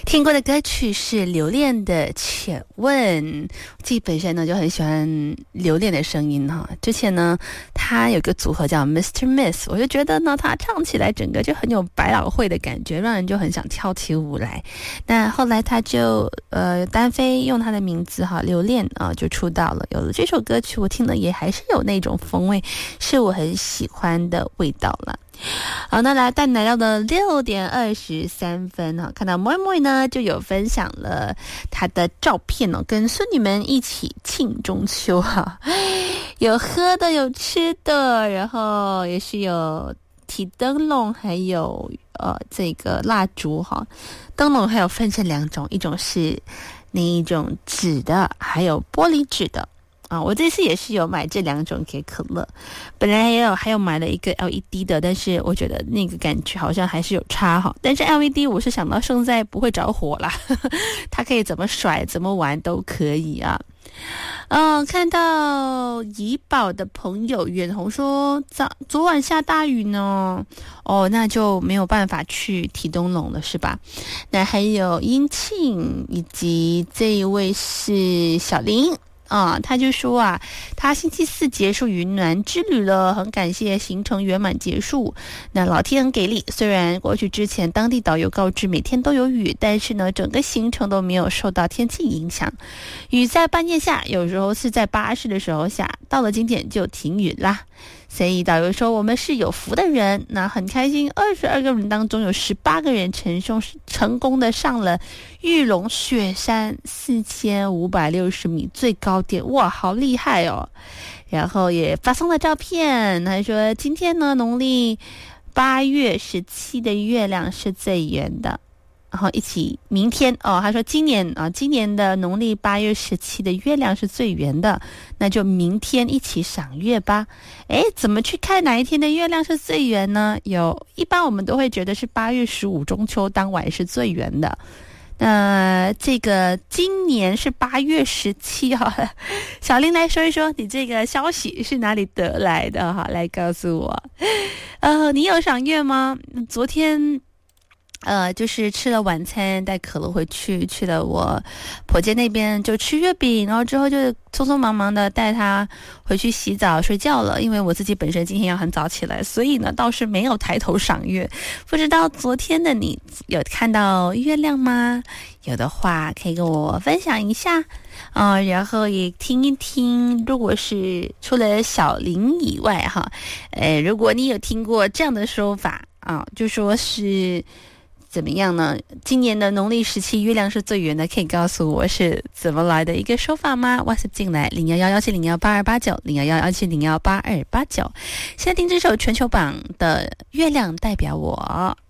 听过的歌曲是留恋的且问，我自己本身呢就很喜欢留恋的声音哈。之前呢他有个组合叫 Mr. Miss， 我就觉得呢他唱起来整个就很有百老汇的感觉，让人就很想跳起舞来。那后来他就单飞用他的名字哈留恋就出道了，有了这首歌曲我听了也还是有那种风味，是我很喜欢的味道了。好，那带你来到的6点23分看到moi moi呢就有分享了他的照片跟孙女们一起庆中秋有喝的有吃的，然后也是有提灯笼，还有这个蜡烛灯笼还有分成2种，一种是那一种纸的，还有玻璃纸的我这次也是有买这2种给可乐，本来还有买了一个 LED 的，但是我觉得那个感觉好像还是有差但是 LED 我是想到胜在不会着火啦它可以怎么甩怎么玩都可以看到怡保的朋友远红说昨晚下大雨呢那就没有办法去提灯笼了是吧？那还有英庆以及这一位是小林他就说他星期4结束云南之旅了，很感谢行程圆满结束。那老天很给力，虽然过去之前当地导游告知每天都有雨，但是呢整个行程都没有受到天气影响。雨在半夜下，有时候是在巴士的时候下，到了景点就停雨啦。所以导游说我们是有福的人，那很开心，22个人当中有18个人成功的上了玉龙雪山4560米最高点，哇好厉害然后也发送了照片，他说今天呢农历8月17的月亮是最圆的，然后一起明天他说今年的农历8月17的月亮是最圆的，那就明天一起赏月吧。怎么去看哪一天的月亮是最圆呢？一般我们都会觉得是8月15中秋当晚是最圆的，这个今年是8月17小林来说一说你这个消息是哪里得来的来告诉我。你有赏月吗？昨天就是吃了晚餐带可乐回去了我婆家那边就吃月饼，然后之后就匆匆忙忙的带她回去洗澡睡觉了，因为我自己本身今天要很早起来，所以呢倒是没有抬头赏月。不知道昨天的你有看到月亮吗？有的话可以跟我分享一下然后也听一听，如果是除了小林以外如果你有听过这样的说法就说是怎么样呢？今年的农历17月亮是最圆的，可以告诉我是怎么来的一个说法吗？ WhatsApp 进来0111701829 0111701829。现在听这首全球榜的月亮代表我。